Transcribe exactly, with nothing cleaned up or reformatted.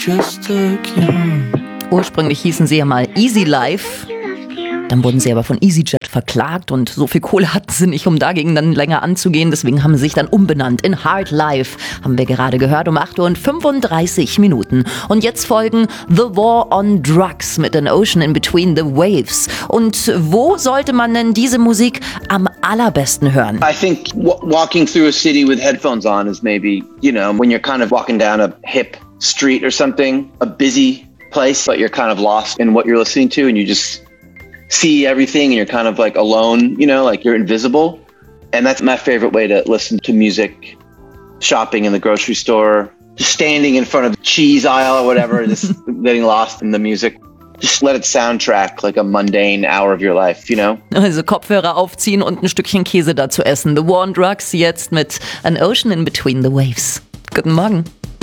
just took you home. Ursprünglich hießen sie ja mal Easy Life. Dann wurden sie aber von EasyJet verklagt und so viel Kohle hatten sie nicht, um dagegen dann länger anzugehen. Deswegen haben sie sich dann umbenannt in Hard Life. Haben wir gerade gehört um acht Uhr und fünfunddreißig Minuten. Und jetzt folgen The War on Drugs mit An Ocean in Between the Waves. Und wo sollte man denn diese Musik am allerbesten hören? I think w- walking through a city with headphones on is maybe, you know, when you're kind of walking down a hip street or something, a busy place, but you're kind of lost in what you're listening to and you just see everything and you're kind of like alone, you know, like you're invisible. And that's my favorite way to listen to music, shopping in the grocery store, just standing in front of the cheese aisle or whatever, just getting lost in the music. Just let it soundtrack like a mundane hour of your life, you know? Also Kopfhörer aufziehen und ein Stückchen Käse dazu essen. The War on Drugs jetzt mit An Ocean in Between the Waves. Guten Morgen.